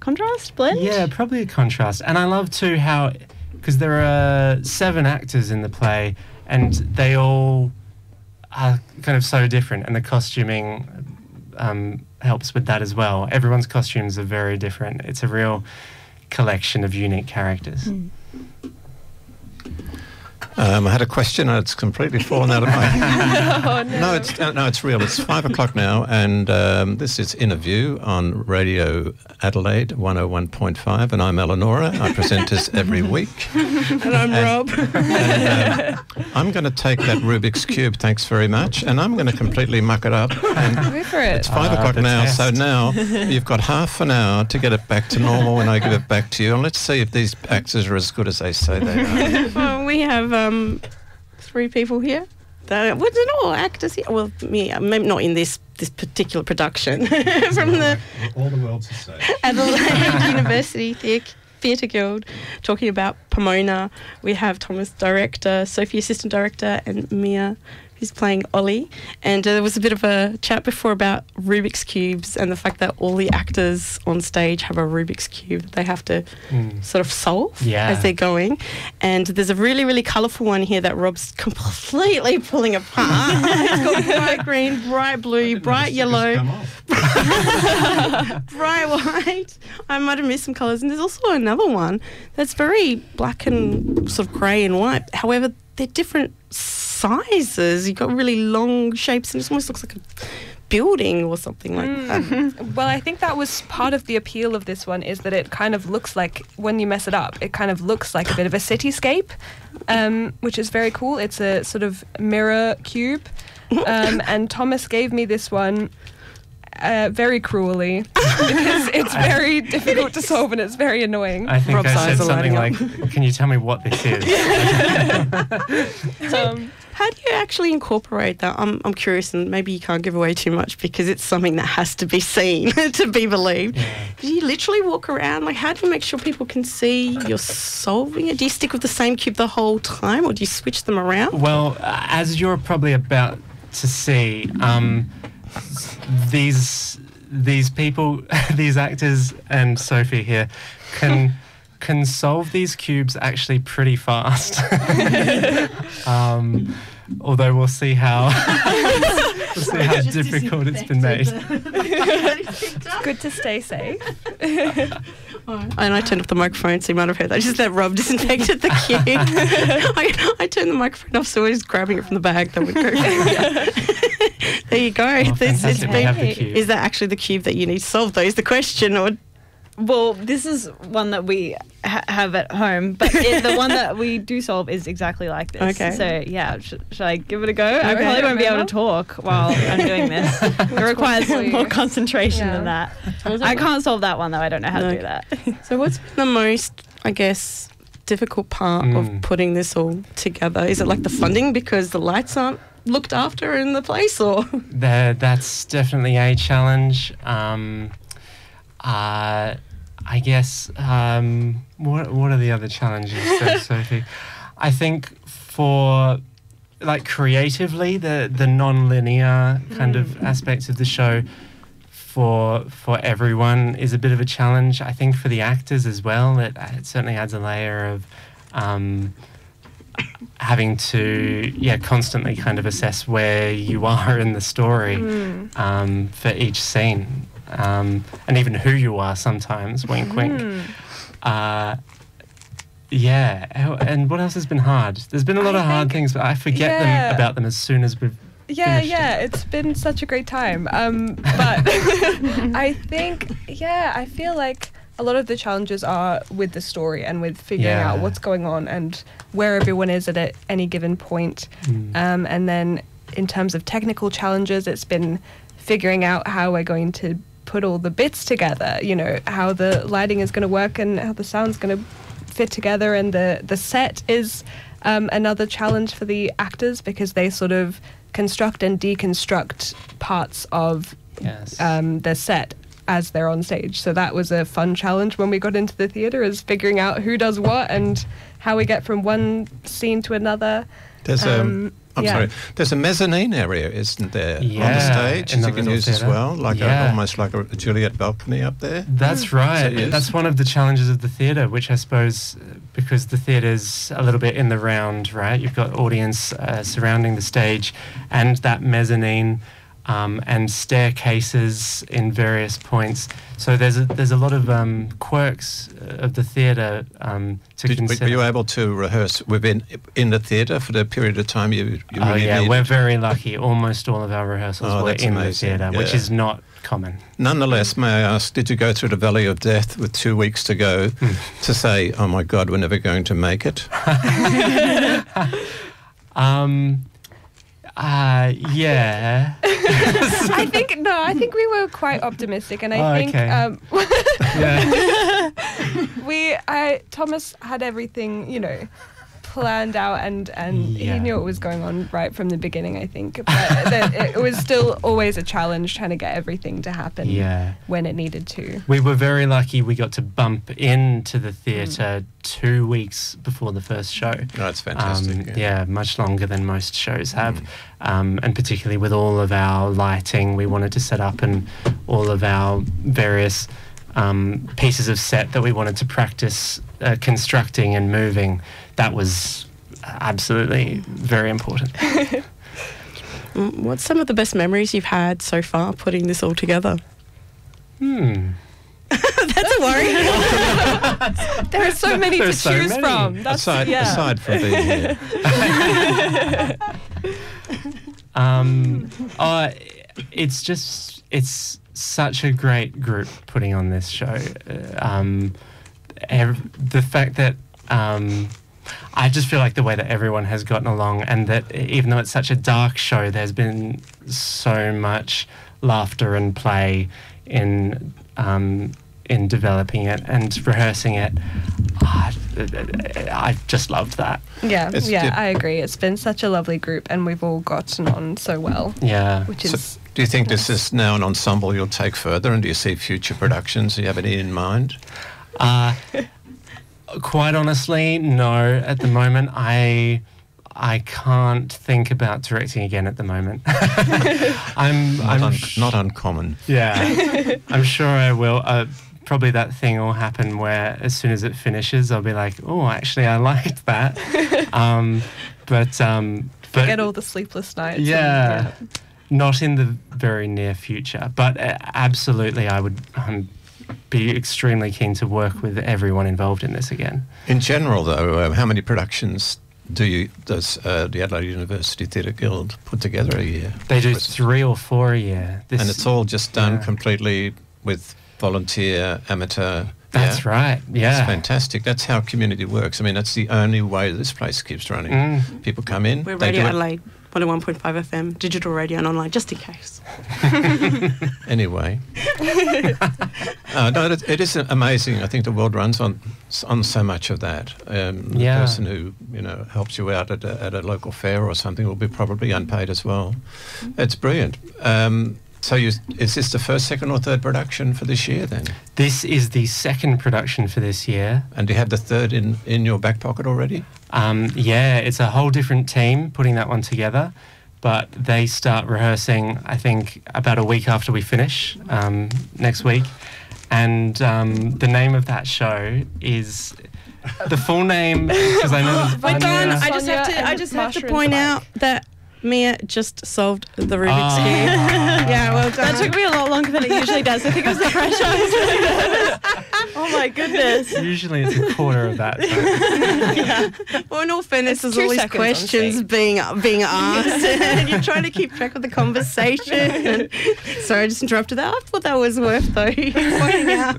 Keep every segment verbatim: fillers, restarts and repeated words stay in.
Contrast? Blend? Yeah, probably a contrast. And I love too how, because there are seven actors in the play and they all are kind of so different, and the costuming um, helps with that as well. Everyone's costumes are very different. It's a real collection of unique characters. Mm. Um, I had a question and it's completely fallen out of my head. Oh, no. no, it's uh, no, it's real. It's five o'clock now, and um, this is Interview on Radio Adelaide one oh one point five, and I'm Eleonora. I present this every week. And I'm and, Rob. And, um, I'm going to take that Rubik's Cube, thanks very much, and I'm going to completely muck it up. And Go for it. it's five Uh, o'clock the now, test. so now you've got half an hour to get it back to normal when I give it back to you, and let's see if these actors are as good as they say they are. Well, we have um, three people here. That, well, they're not all actors here. Well, me, uh, maybe not in this this particular production. From the all the world's a stage. Adelaide University Theatre Theatre Guild, talking about Pomona. We have Thomas, director, Sophie, assistant director, and Mia, who's playing Ollie. And uh, there was a bit of a chat before about Rubik's Cubes and the fact that all the actors on stage have a Rubik's Cube that they have to Mm. sort of solve Yeah. as they're going. And there's a really, really colourful one here that Rob's completely pulling apart. It's got bright green, bright blue, bright yellow, bright white. I might have missed some colours. And there's also another one that's very black and sort of grey and white. However, they're different sizes. You've got really long shapes and it almost looks like a building or something like Mm. that. Well, I think that was part of the appeal of this one, is that it kind of looks like, when you mess it up, it kind of looks like a bit of a cityscape, um, which is very cool. It's a sort of mirror cube. Um, and Thomas gave me this one uh, very cruelly because it's very difficult to solve and it's very annoying. I think Rob's I eyes said are something lighting like, can you tell me what this is? Um, How do you actually incorporate that? I'm, I'm curious, and maybe you can't give away too much because it's something that has to be seen to be believed. Yeah. Do you literally walk around? Like, how do you make sure people can see you're solving it? Do you stick with the same cube the whole time, or do you switch them around? Well, uh, as you're probably about to see, um, these these people, these actors and Sophie here can can solve these cubes actually pretty fast. um, although we'll see how we'll see how difficult it's been made. good to stay safe. And I turned off the microphone, so you might have heard that. Just that Rob disinfected the cube. I, I turned the microphone off, so I was grabbing it from the bag that would go. There you go. Oh, It's- it's fantastic. We been- have the cube. Is that actually the cube that you need to solve, though, is the question? Or Well, this is one that we ha- have at home, but it, the one that we do solve is exactly like this. Okay. So, yeah, sh- should I give it a go? I Okay. probably won't be able Remember? to talk while I'm doing this. It requires for you. more concentration Yeah. than that. I can't solve that one, though. I don't know how to No. do that. So what's been the most, I guess, difficult part Mm. of putting this all together? Is it like the funding because the lights aren't looked after in the place, or? There, that's definitely a challenge. Um, uh, I guess, um, what, what are the other challenges, so, Sophie? I think for, like, creatively, the, the non-linear kind of aspects of the show for for everyone is a bit of a challenge. I think for the actors as well, it, it certainly adds a layer of um, having to, yeah, constantly kind of assess where you are in the story Mm. um, for each scene. Um, and even who you are sometimes, wink, wink. Mm. Uh, yeah, How- and what else has been hard? There's been a lot I of hard think- things, but I forget yeah. them about them as soon as we've Yeah, finished yeah, it. it's been such a great time. Um, but I think, yeah, I feel like a lot of the challenges are with the story and with figuring Yeah. out what's going on and where everyone is at a, any given point. Mm. Um, and then in terms of technical challenges, it's been figuring out how we're going to put all the bits together, you know, how the lighting is going to work and how the sound's going to fit together. And the, the set is um, another challenge for the actors because they sort of construct and deconstruct parts of Yes. um, their set as they're on stage. So that was a fun challenge when we got into the theatre, is figuring out who does what and how we get from one scene to another. There's a, Um, I'm yeah. sorry, there's a mezzanine area, isn't there, on the Yeah, stage in that the you can little use as theatre. well, like Yeah. a, almost like a Juliet balcony up there? That's right. So, yes. That's one of the challenges of the theatre, which I suppose, uh, because the theatre's a little bit in the round, right? You've got audience uh, surrounding the stage, and that mezzanine, um, and staircases in various points. So there's a, there's a lot of um, quirks of the theatre um, to Did, consider. were you able to rehearse within in the theatre for the period of time you, you Oh really yeah, needed? we're very lucky. Almost all of our rehearsals Oh, were that's in the amazing. theatre, which Yeah. is not common. Nonetheless, may I ask, did you go through the valley of death with two weeks to go to say, oh my God, we're never going to make it? Um, uh, yeah. I think no, I think we were quite optimistic, and I Oh, think okay. um, yeah. we, I, Thomas had everything, you know, planned out, and and Yeah. he knew what was going on right from the beginning. I think, but that it, it was still always a challenge trying to get everything to happen Yeah. when it needed to. We were very lucky we got to bump into the theatre two weeks before the first show. Oh, that's fantastic. Um, yeah. much longer than most shows have. Um, and particularly with all of our lighting, we wanted to set up, and all of our various um, pieces of set that we wanted to practice uh, constructing and moving. That was absolutely very important. Mm, What's some of the best memories you've had so far putting this all together? Hmm. That's a worry. There are so many to There's so choose many. from. That's aside, yeah. aside from being here. Um, uh, it's just, it's such a great group putting on this show. Uh, Um, ev- the fact that um, I just feel like the way that everyone has gotten along, and that even though it's such a dark show, there's been so much laughter and play in um, in developing it and rehearsing it. Ah, I've just loved that. Yeah, It's yeah, di- I agree. It's been such a lovely group, and we've all gotten on so well, Yeah. which So is do you think this is now an ensemble you'll take further, and do you see future productions? Do you have any in mind? Uh, quite honestly, no. At the moment, I I can't think about directing again. At the moment, I'm Not, I'm un- sh- not uncommon. yeah. I'm sure I will. Uh, probably that thing will happen where as soon as it finishes, I'll be like, oh, actually, I liked that. Um, but um, but forget all the sleepless nights. and- yeah, not in the very near future. But uh, absolutely, I would um, be extremely keen to work with everyone involved in this again. In general, though, uh, how many productions do you does uh, the Adelaide University Theatre Guild put together a year? They do Was- three or four a year. This, and it's all just done yeah. completely with volunteer, amateur. That's yeah? right. Yeah. That's fantastic. That's how community works. I mean, that's the only way this place keeps running. Mm. People come in, We're they Radio do it Adelaide, one oh one point five F M, digital radio and online, just in case. anyway. uh, no, it, it is amazing. I think the world runs on on so much of that. Um, the Yeah. person who you know helps you out at a, at a local fair or something will be probably unpaid as well. It's brilliant. Um, so, you, is this the first, second, or third production for this year then? This is the second production for this year. And do you have the third in, in your back pocket already? Um, yeah, it's a whole different team putting that one together, but they start rehearsing, I think, about a week after we finish um, next week. And um, the name of that show is the full name, because I know there's We're done. Vanya- I just have Sonia to. I and just have to Marsha and point Mike. out that Mia just solved the Rubik's Ah. Cube. Yeah, well done. That took me a lot longer than it usually does. I think it was the pressure. I was really nervous. Oh my goodness. Usually it's a quarter of that. So. Well, in all fairness, It's there's two all these seconds on questions stage. being being asked, and you're trying to keep track of the conversation. And, sorry, I just interrupted that. I thought that was worth though pointing out.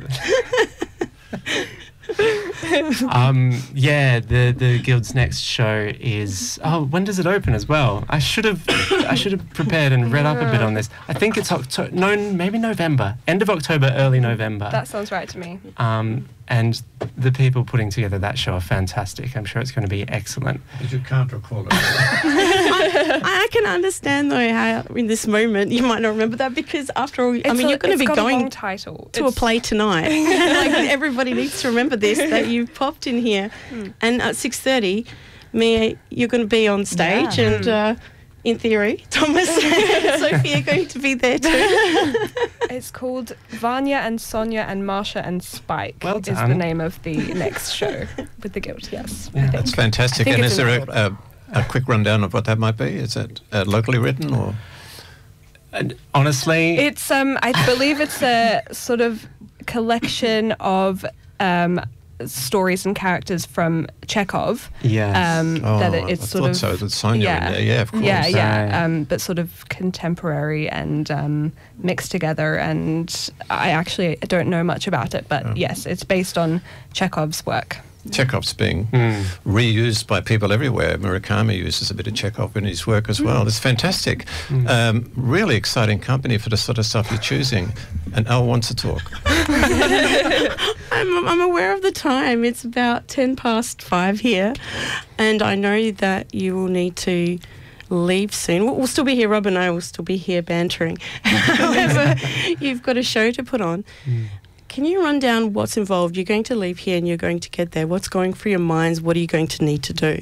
Um, yeah, the the guild's next show is. Oh, when does it open as well? I should have I should have prepared and read up a bit on this. I think it's October. No, maybe November. End of October, early November. That sounds right to me. Um, and the people putting together that show are fantastic. I'm sure it's going to be excellent. But you can't recall it. I, I can understand though how in this moment you might not remember that because after all, I It's mean, a- you're going to it's be got a long going title to a It's- play tonight. Like everybody needs to remember this that you popped in here, and at six thirty, Mia, you're going to be on stage, Yeah. and uh, in theory, Thomas and Sophie are going to be there too. It's called Vanya and Sonia and Marsha and Spike. Well is the done. name of the next show with the Guild. Yes. Yeah. That's fantastic. I think And it's is there in a, a, a quick rundown of what that might be? Is it uh, locally written or? And honestly, It's um I believe it's a sort of collection of um stories and characters from Chekhov. yes. Um Oh, that it, it's I sort thought of so. There's Sonia in there. Yeah, of course. Yeah, yeah. Right. Um but sort of contemporary and um mixed together, and I actually don't know much about it, but Oh. yes, it's based on Chekhov's work. Chekhov's being Mm. reused by people everywhere. Murakami uses a bit of Chekhov in his work as well. It's fantastic. Mm. Um, really exciting company for the sort of stuff you're choosing. And Al wants to talk. I'm, I'm aware of the time. It's about ten past five here, and I know that you will need to leave soon. We'll, we'll still be here. Rob and I will still be here bantering. However, you've got a show to put on. Mm. Can you run down what's involved? You're going to leave here and you're going to get there. What's going through your minds? What are you going to need to do?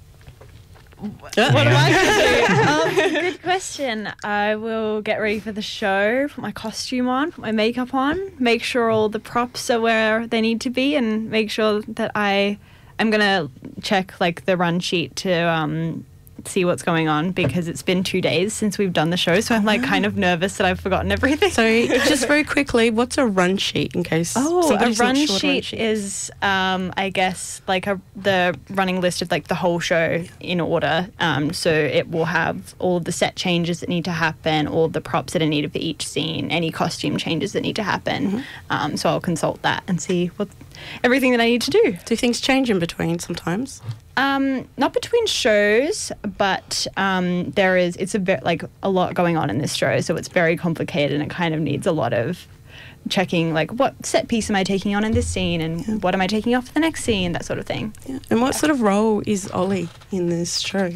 What am I going to do? Um, good question. I will get ready for the show, put my costume on, put my makeup on, make sure all the props are where they need to be, and make sure that I, I'm going to check like the run sheet to um, see what's going on, because it's been two days since we've done the show, so I'm like kind of nervous that I've forgotten everything. So just very quickly, what's a run sheet in case Oh, a somebody's not run sure what a sheet sheet is, um, I guess, like a the running list of like the whole show in order. Um, so it will have all of the set changes that need to happen, all of the props that are needed for each scene, any costume changes that need to happen. Mm-hmm. Um, so I'll consult that and see what everything that I need to do. Do things change in between sometimes? Um, not between shows, but um, there is. It's a bit like a lot going on in this show, so it's very complicated, and it kind of needs a lot of checking, like what set piece am I taking on in this scene, and Yeah. what am I taking off for the next scene, that sort of thing. Yeah. And what sort of role is Ollie in this show?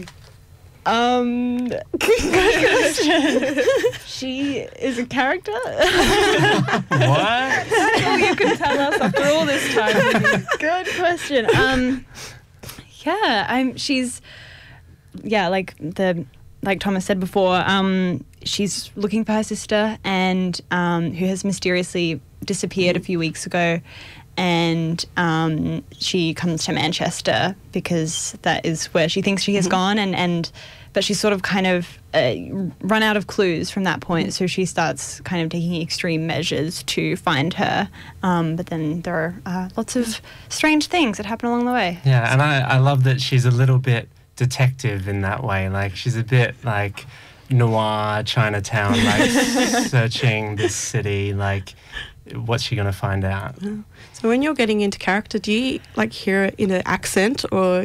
Um, good question. She is a character. What? Oh, you can tell us after all this time. Good question. Um, yeah, I'm. She's, yeah, like the like Thomas said before. Um, she's looking for her sister, and um, who has mysteriously disappeared a few weeks ago, and um, she comes to Manchester because that is where she thinks she has gone, and and but she's sort of kind of uh, run out of clues from that point, so she starts kind of taking extreme measures to find her. Um, but then there are uh, lots of strange things that happen along the way. Yeah, and I, I love that she's a little bit detective in that way. Like, she's a bit like noir Chinatown, like searching this city, like, what's she going to find out? So when you're getting into character, do you like hear it in an accent, or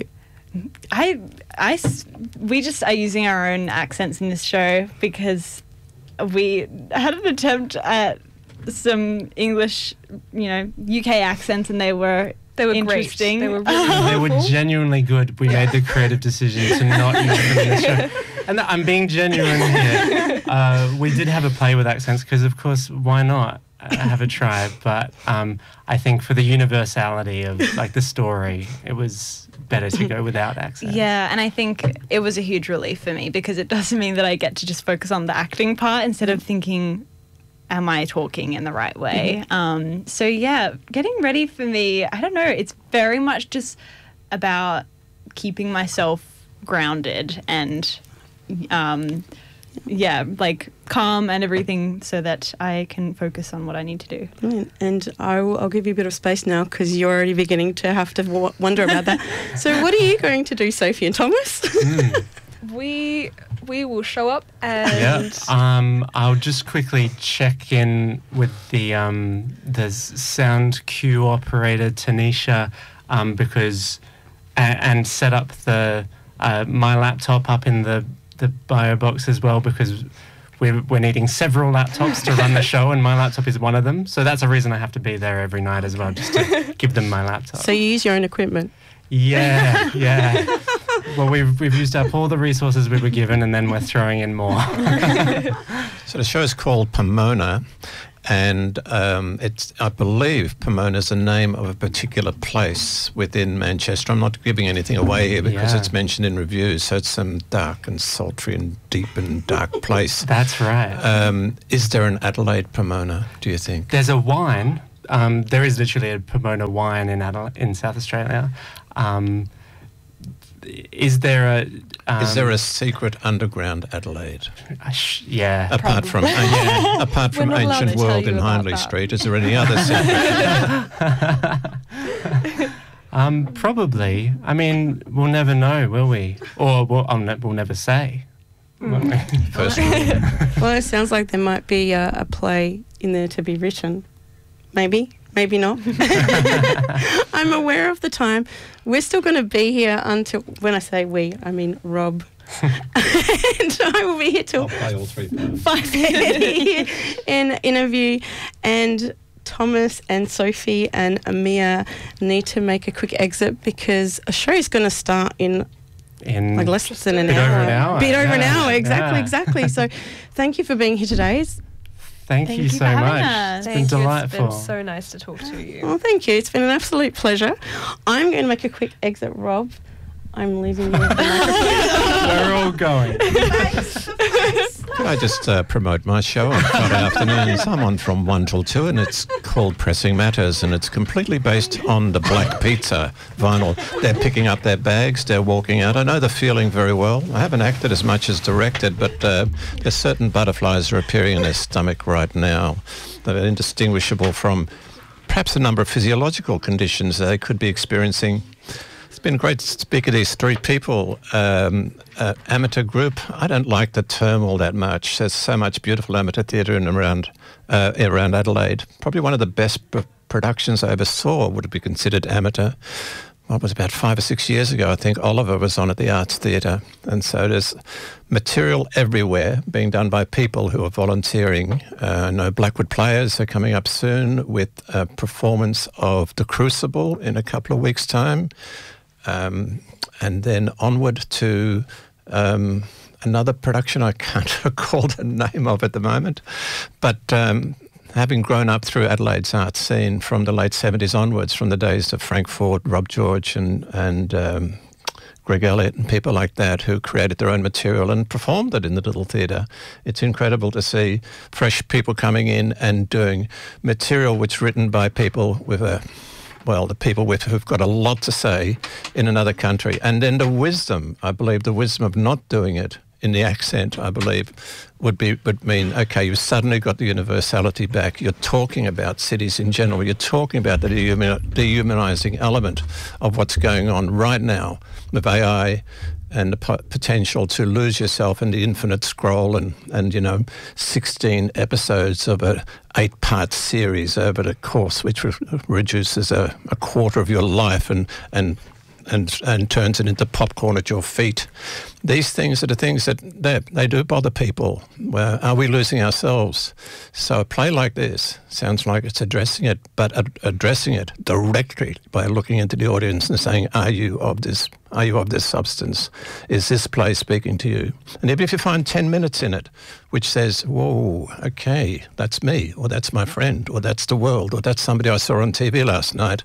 I, I s- we just are using our own accents in this show because we had an attempt at some English, you know, U K accents, and they were They were great. interesting. They were really They were genuinely good. We made the creative decision to not use them in the show. And I'm being genuine here. Uh, we did have a play with accents because, of course, why not uh, have a try? But um, I think for the universality of like the story, it was better to go without accents. Yeah, and I think it was a huge relief for me because it doesn't mean that I get to just focus on the acting part instead of thinking, am I talking in the right way? Um, so yeah, getting ready for me, I don't know, it's very much just about keeping myself grounded and um, yeah, like calm and everything so that I can focus on what I need to do. Brilliant. And I will, I'll give you a bit of space now because you're already beginning to have to w- wonder about that. So what are you going to do, Sophie and Thomas? Mm. We we will show up and Yeah. Um, I'll just quickly check in with the um, the s- sound cue operator Tanisha um, because a- and set up the uh, my laptop up in the the bio box as well because we're we're needing several laptops to run the show and my laptop is one of them. So that's a reason I have to be there every night as well, just to give them my laptop. So you use your own equipment. Yeah, yeah. Well, we've we've used up all the resources we were given, and then we're throwing in more. So the show is called Pomona, and um, it's, I believe Pomona is the name of a particular place within Manchester. I'm not giving anything away here because Yeah. it's mentioned in reviews, so it's some dark and sultry and deep and dark place. That's right. Um, is there an Adelaide Pomona, do you think? There's a wine. Um, there is literally a Pomona wine in Adela- in South Australia. Um, is there a? Um, Is there a secret underground Adelaide? a sh- yeah. Apart from yeah. ancient, apart We're from not allowed Ancient to tell World you in about Hindley that. Street, is there any other secret? um, probably. I mean, we'll never know, will we? Or we'll, I'll ne- we'll never say. won't we? First rule. Well, it sounds like there might be a, a play in there to be written. Maybe, maybe not. I'm aware of the time. We're still going to be here until, when I say we, I mean Rob. And I will be here till I'll play all three parts. five thirty in interview, and Thomas and Sophie and Amir need to make a quick exit because a show is going to start in In like less than an bit hour. over an hour, Bit over an yeah, hour, exactly, yeah. exactly. So thank you for being here today. It's- Thank, Thank you you so for having much. us. It's Thank been you. delightful. It's been so nice to talk to you. Oh, thank you. It's been an absolute pleasure. I'm going to make a quick exit, Rob. I'm leaving you with the microphone. We're all going. Can I just uh, promote my show on Friday afternoons? I'm on from one till two, and it's called Pressing Matters, and it's completely based on the Black Pizza vinyl. They're picking up their bags, they're walking out. I know the feeling very well. I haven't acted as much as directed, but uh, there's certain butterflies are appearing in their stomach right now that are indistinguishable from perhaps a number of physiological conditions they could be experiencing. It's been great to speak to these three people. Um, uh, amateur group, I don't like the term all that much. There's so much beautiful amateur theatre in and around, uh, around Adelaide. Probably one of the best p- productions I ever saw would be considered amateur. What was about five or six years ago, I think Oliver was on at the Arts Theatre. And so there's material everywhere being done by people who are volunteering. Uh, I know Blackwood Players are coming up soon with a performance of The Crucible in a couple of weeks' time. Um, and then onward to um, another production I can't recall the name of at the moment. But um, having grown up through Adelaide's art scene from the late seventies onwards, from the days of Frank Ford, Rob George and, and um, Greg Elliott and people like that who created their own material and performed it in the little theatre. It's incredible to see fresh people coming in and doing material which written by people with a well, the people with who've got a lot to say in another country. And then the wisdom, I believe, the wisdom of not doing it in the accent, I believe, would be would mean, okay, you've suddenly got the universality back. You're talking about cities in general. You're talking about the dehumani- dehumanising element of what's going on right now with A I and the po- potential to lose yourself in the infinite scroll and, and you know, sixteen episodes of a eight-part series over the course, which re- reduces a, a quarter of your life and and and and turns it into popcorn at your feet. These things are the things that they, they do bother people. Well, are we losing ourselves? So a play like this sounds like it's addressing it, but ad- addressing it directly by looking into the audience and saying, are you of this, are you of this substance? Is this play speaking to you? And even if you find ten minutes in it, which says, whoa, okay, that's me, or that's my friend, or that's the world, or that's somebody I saw on T V last night,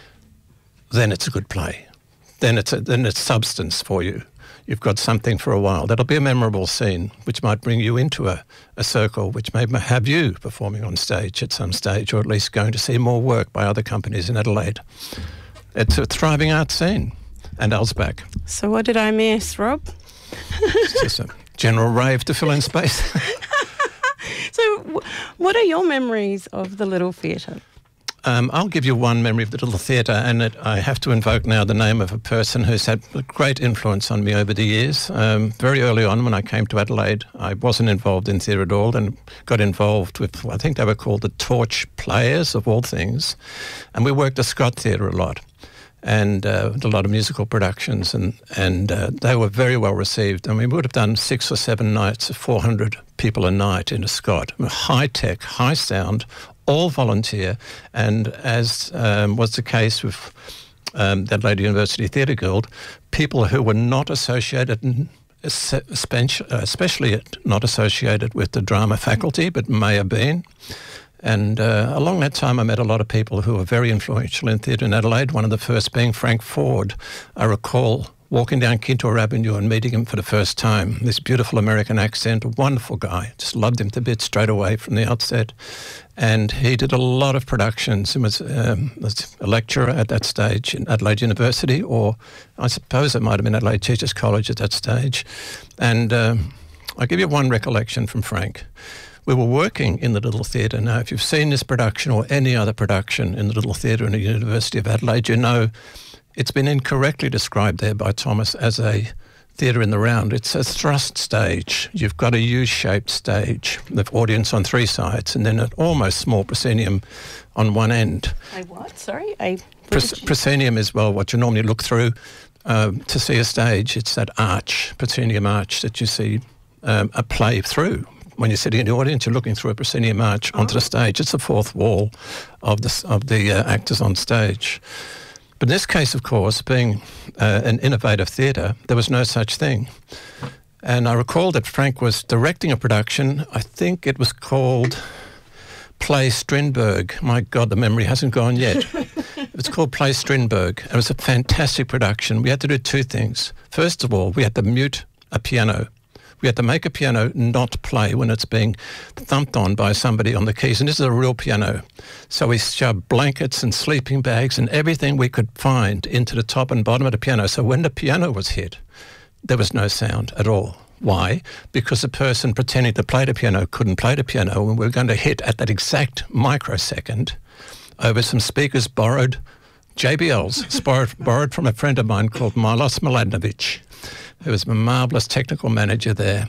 then it's a good play. Then it's a, then it's substance for you. You've got something for a while. That'll be a memorable scene, which might bring you into a, a circle, which may have you performing on stage at some stage, or at least going to see more work by other companies in Adelaide. It's a thriving art scene. And Elsbach. So what did I miss, Rob? It's just a general rave to fill in space. So w- what are your memories of the Little Theatre? Um, I'll give you one memory of the Little Theatre, and it, I have to invoke now the name of a person who's had a great influence on me over the years. Um, very early on when I came to Adelaide, I wasn't involved in theatre at all and got involved with, I think they were called the Torch Players of all things, and we worked the Scott Theatre a lot. And uh, a lot of musical productions, and, and uh, they were very well received. And we would have done six or seven nights of four hundred people a night in a Scott. High tech, high sound, all volunteer. And as um, was the case with um, the Adelaide University Theatre Guild, people who were not associated, especially not associated with the drama faculty, but may have been, And uh, along that time, I met a lot of people who were very influential in theatre in Adelaide, one of the first being Frank Ford. I recall walking down Kintore Avenue and meeting him for the first time. This beautiful American accent, a wonderful guy. Just loved him to bits straight away from the outset. And he did a lot of productions. He was, um, was a lecturer at that stage in Adelaide University, or I suppose it might have been Adelaide Teachers College at that stage. And um, I'll give you one recollection from Frank. We were working in the Little Theatre. Now, if you've seen this production or any other production in the Little Theatre in the University of Adelaide, you know it's been incorrectly described there by Thomas as a theatre in the round. It's a thrust stage. You've got a U-shaped stage, the audience on three sides, and then an almost small proscenium on one end. A what? Sorry? A Pros- proscenium is, well, what you normally look through um, to see a stage. It's that arch, proscenium arch, that you see um, a play through. When you're sitting in the audience, you're looking through a proscenium arch onto the stage. It's the fourth wall of the, of the uh, actors on stage. But in this case, of course, being uh, an innovative theatre, there was no such thing. And I recall that Frank was directing a production. I think it was called Play Strindberg. My God, the memory hasn't gone yet. It was called Play Strindberg. It was a fantastic production. We had to do two things. First of all, we had to mute a piano. We had to make a piano not play when it's being thumped on by somebody on the keys. And this is a real piano. So we shoved blankets and sleeping bags and everything we could find into the top and bottom of the piano. So when the piano was hit, there was no sound at all. Why? Because the person pretending to play the piano couldn't play the piano, and we were going to hit at that exact microsecond over some speakers borrowed, J B Ls, borrowed, borrowed from a friend of mine called Milos Miladinovic, who was a marvellous technical manager there.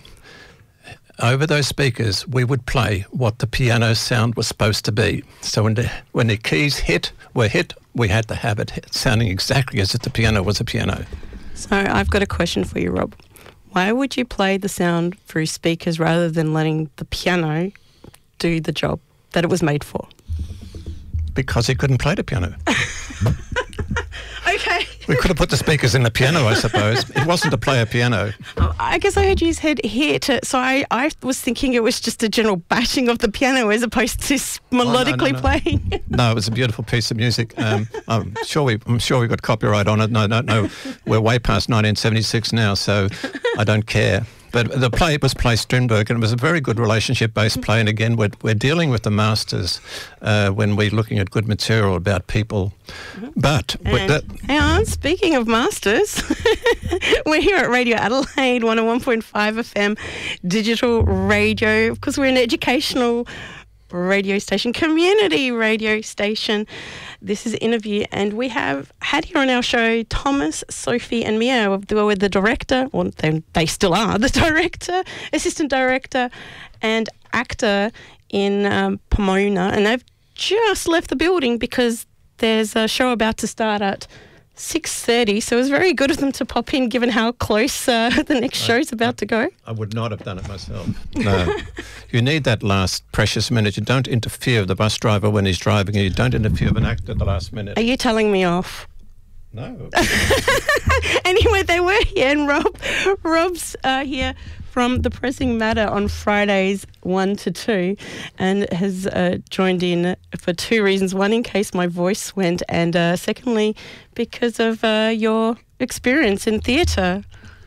Over those speakers, we would play what the piano sound was supposed to be. So when the, when the keys hit, were hit, we had to have it sounding exactly as if the piano was a piano. So I've got a question for you, Rob. Why would you play the sound through speakers rather than letting the piano do the job that it was made for? Because he couldn't play the piano. Okay. We could have put the speakers in the piano, I suppose. It wasn't to play a piano. Oh, I guess I heard you said hit, so I, I was thinking it was just a general bashing of the piano as opposed to melodically oh, no, no, no. playing. No, it was a beautiful piece of music. Um, I'm sure we, I'm sure we got copyright on it. No, no, no. We're way past nineteen seventy-six now, so I don't care. But the play was Play Strindberg, and it was a very good relationship-based play. And again, we're, we're dealing with the masters uh, when we're looking at good material about people. But And, that, hang on, speaking of masters, we're here at Radio Adelaide, one oh one point five F M, digital radio, because we're an educational radio station, community radio station. This is an interview, and we have had here on our show Thomas, Sophie and Mia. They were the director, or they, they still are, the director, assistant director and actor in um, Pomona, and they've just left the building because there's a show about to start at six thirty, so it was very good of them to pop in given how close uh, the next show's about I, to go. I would not have done it myself. No. You need that last precious minute. You don't interfere with the bus driver when he's driving, and you don't interfere with an actor at the last minute. Are you telling me off? No. Anyway, they were here, and Rob, Rob's uh, here from The Pressing Matter on Fridays one to two, and has uh, joined in for two reasons. One, in case my voice went, and uh, secondly, because of uh, your experience in theatre.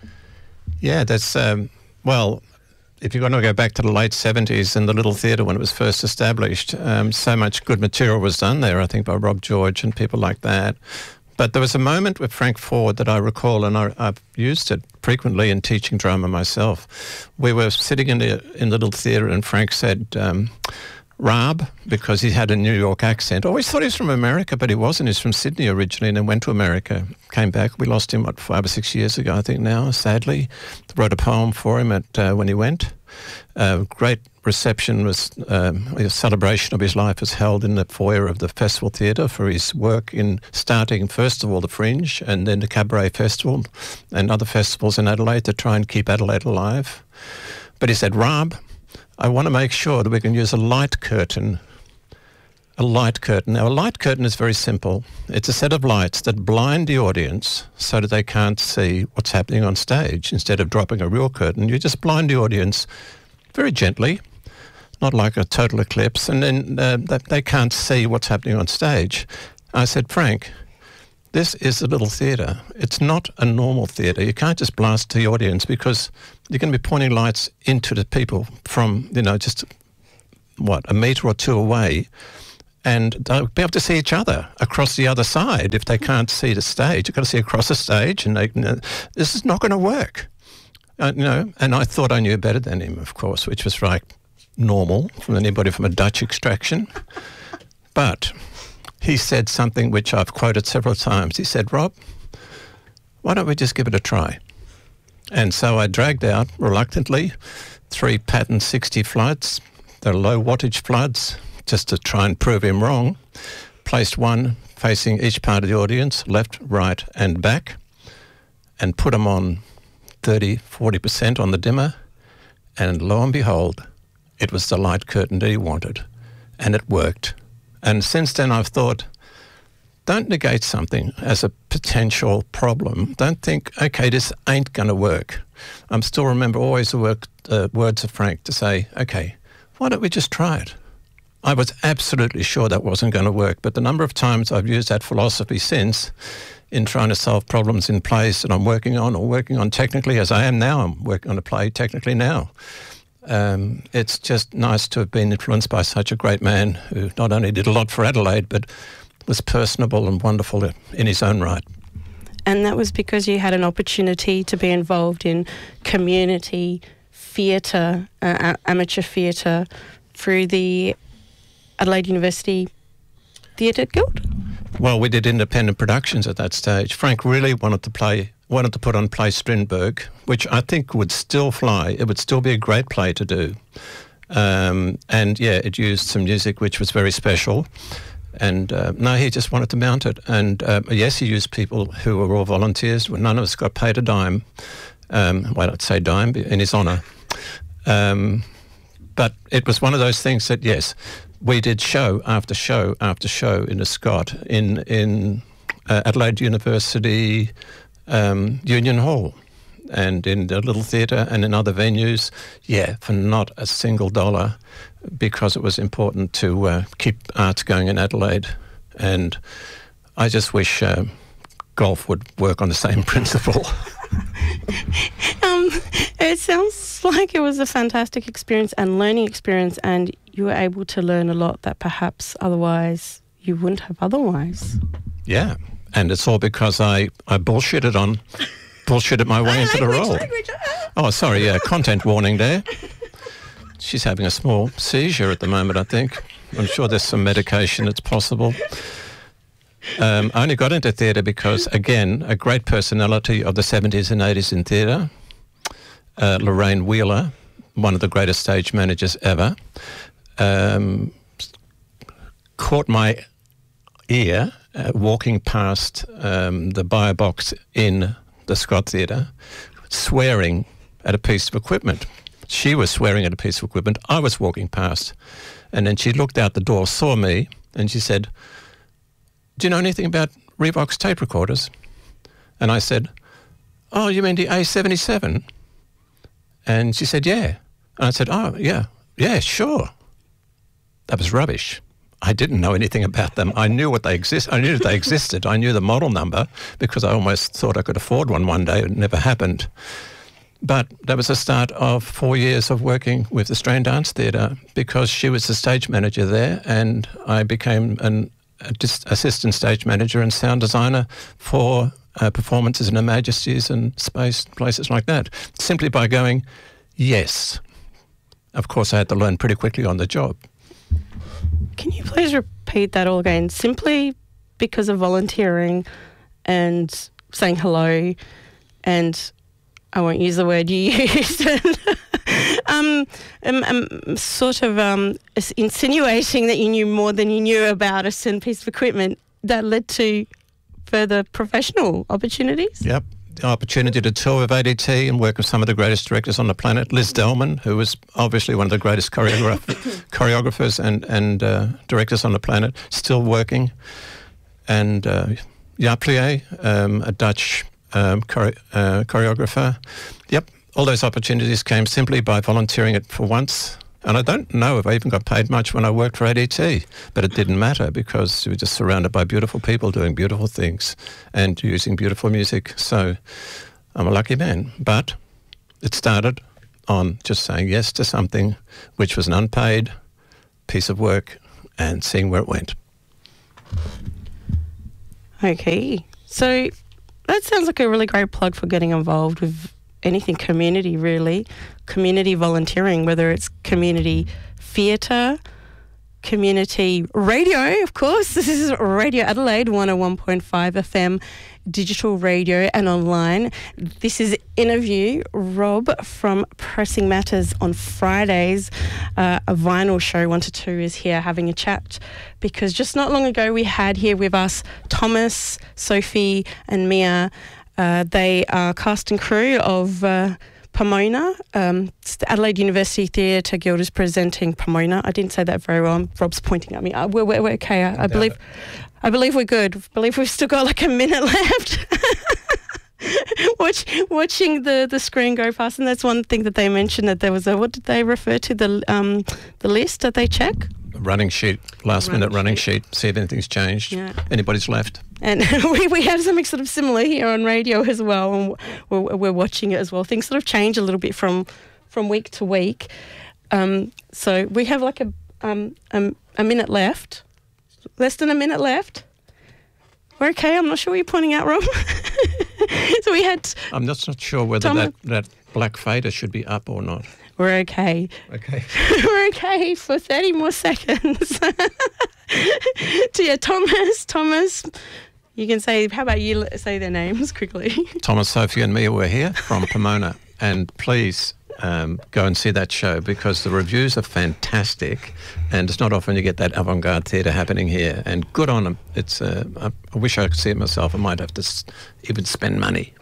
Yeah, that's, um, well, if you're going to go back to the late seventies and the Little Theatre when it was first established, um, so much good material was done there, I think, by Rob George and people like that. But there was a moment with Frank Ford that I recall, and I, I've used it frequently in teaching drama myself. We were sitting in the, in the Little Theatre, and Frank said, um, Rob, because he had a New York accent. I always thought he was from America, but he wasn't. He's from Sydney originally and then went to America, came back. We lost him, what, five or six years ago, I think now, sadly. Wrote a poem for him at uh, when he went. Uh, great reception was, um, a celebration of his life was held in the foyer of the Festival Theatre for his work in starting, first of all, the Fringe and then the Cabaret Festival and other festivals in Adelaide to try and keep Adelaide alive. But he said, Rob, I want to make sure that we can use a light curtain. A light curtain. Now, a light curtain is very simple. It's a set of lights that blind the audience so that they can't see what's happening on stage. Instead of dropping a real curtain, you just blind the audience very gently. not like a total eclipse, and then uh, they, they can't see what's happening on stage. I said, Frank, this is a little theatre. It's not a normal theatre. You can't just blast to the audience because you're going to be pointing lights into the people from, you know, just, what, a metre or two away, and they'll be able to see each other across the other side if they can't see the stage. You've got to see across the stage, and they, you know, this is not going to work. Uh, you know, and I thought I knew better than him, of course, which was like normal from anybody from a Dutch extraction. But he said something which I've quoted several times. He said, Rob, why don't we just give it a try? And so I dragged out, reluctantly, three pattern sixty floods. They're low wattage floods, just to try and prove him wrong. Placed one facing each part of the audience, left, right and back, and put them on thirty, forty percent on the dimmer, and lo and behold, it was the light curtain that he wanted, and it worked. And since then I've thought, don't negate something as a potential problem. Don't think, okay, this ain't going to work. I still remember always the work, uh, words of Frank to say, okay, why don't we just try it? I was absolutely sure that wasn't going to work, but the number of times I've used that philosophy since in trying to solve problems in plays that I'm working on or working on technically, as I am now, I'm working on a play technically now. Um, it's just nice to have been influenced by such a great man who not only did a lot for Adelaide, but was personable and wonderful in his own right. And that was because you had an opportunity to be involved in community theatre, uh, amateur theatre, through the Adelaide University Theatre Guild? Well, we did independent productions at that stage. Frank really wanted to play, wanted to put on play Strindberg, which I think would still fly. It would still be a great play to do. Um, and yeah, it used some music which was very special. And uh, no, he just wanted to mount it. And uh, yes, he used people who were all volunteers. None of us got paid a dime. Um, well, I'd say dime in his honour. Um, but it was one of those things that, yes, we did show after show after show in the Scott, in, in uh, Adelaide University um, Union Hall, and in the Little Theatre and in other venues, yeah, for not a single dollar, because it was important to uh, keep arts going in Adelaide. And I just wish uh, golf would work on the same principle. um, it sounds like it was a fantastic experience and learning experience, and you were able to learn a lot that perhaps otherwise you wouldn't have otherwise. Yeah, and it's all because I, I bullshitted on, bullshitted my way into the role. Language. Oh, sorry, yeah, content warning there. She's having a small seizure at the moment, I think. I'm sure there's some medication that's possible. Um, I only got into theatre because, again, a great personality of the seventies and eighties in theatre, uh, Lorraine Wheeler, one of the greatest stage managers ever, um, caught my ear uh, walking past um, the buyer box in the Scott Theatre, swearing at a piece of equipment. She was swearing at a piece of equipment. I was walking past. And then she looked out the door, saw me, and she said, do you know anything about Revox tape recorders? And I said, oh, you mean the A seventy-seven? And she said, yeah. And I said, oh, yeah, yeah, sure. That was rubbish. I didn't know anything about them. I knew what they exist. I knew that they existed. I knew the model number because I almost thought I could afford one one day. It never happened. But that was the start of four years of working with the Australian Dance Theatre, because she was the stage manager there, and I became an assistant stage manager and sound designer for uh, performances in Her Majesty's and space places like that, simply by going, yes. Of course, I had to learn pretty quickly on the job. Can you please repeat that all again? Simply because of volunteering and saying hello, and I won't use the word you used, um, um, um, sort of um, insinuating that you knew more than you knew about a certain piece of equipment, that led to further professional opportunities? Yep. The opportunity to tour with A D T and work with some of the greatest directors on the planet. Liz Delman, who was obviously one of the greatest choreograph- choreographers and, and uh, directors on the planet, still working. And uh, Jaap Plié, um, a Dutch um, chore- uh, choreographer. Yep, all those opportunities came simply by volunteering it for once And I don't know if I even got paid much when I worked for A D T, but it didn't matter because we were just surrounded by beautiful people doing beautiful things and using beautiful music. So I'm a lucky man. But it started on just saying yes to something which was an unpaid piece of work and seeing where it went. Okay. So that sounds like a really great plug for getting involved with anything community, really. Community volunteering, whether it's community theatre, community radio, of course. This is Radio Adelaide, one oh one point five F M, digital radio and online. This is Interview. Rob from Pressing Matters on Fridays. Uh, a vinyl show, one to two, is here having a chat because just not long ago we had here with us Thomas, Sophie and Mia. Uh, they are cast and crew of uh, Pomona. Um, the Adelaide University Theatre Guild is presenting Pomona. I didn't say that very well. Rob's pointing at me. Uh, we're, we're, we're okay. I, I believe, I believe we're good. I believe we've still got like a minute left. Watch, watching the, the screen go past, and that's one thing that they mentioned, that there was a, what did they refer to, the um the list that they check? Running sheet, last Running minute running sheet. sheet, see if anything's changed, Yeah. anybody's left. And we, we have something sort of similar here on radio as well, and we're, we're watching it as well. Things sort of change a little bit from from week to week. Um, so we have like a um a, a minute left, less than a minute left. We're okay. I'm not sure what you're pointing out, Rob. So we had. I'm just not sure whether Tom- that, that black fader should be up or not. We're okay. Okay. We're okay for thirty more seconds. To yeah, Thomas, Thomas, you can say, how about you say their names quickly? Thomas, Sophie and Mia were here from Pomona, and please um, go and see that show because the reviews are fantastic, and it's not often you get that avant-garde theatre happening here, and good on them. It's, uh, I, I wish I could see it myself. I might have to s- even spend money.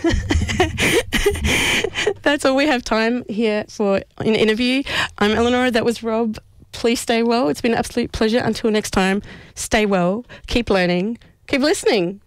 That's all we have time here for an interview. I'm Eleanor. That was Rob. Please stay well. It's been an absolute pleasure. Until next time, stay well, keep learning, keep listening.